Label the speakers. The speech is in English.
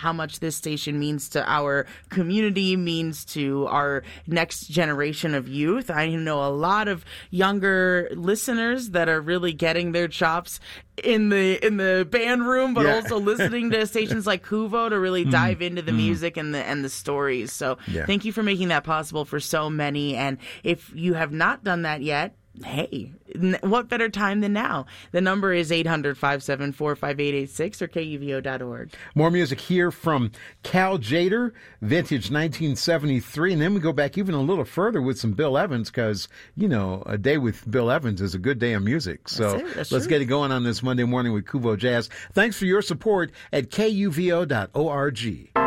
Speaker 1: how much this station means to our community, means to our next generation of youth. I know a lot of younger listeners that are really getting their chops in the band room, but also listening to stations like Kuvo to really dive into the music and the stories. So thank you for making that possible for so many. And if you have not done that yet, hey, what better time than now? The number is 800-574-5886 or KUVO.org.
Speaker 2: More music here from Cal Tjader, vintage 1973. And then we go back even a little further with some Bill Evans because, you know, a day with Bill Evans is a good day of music. So let's get it going on this Monday morning with Kuvo Jazz. Thanks for your support at KUVO.org.